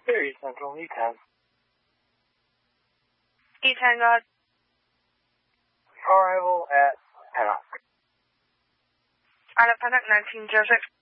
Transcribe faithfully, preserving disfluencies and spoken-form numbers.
Here, East Central, E ten. E ten, go ahead. Arrival at Pennock. Out of Pennock, nineteen oh six.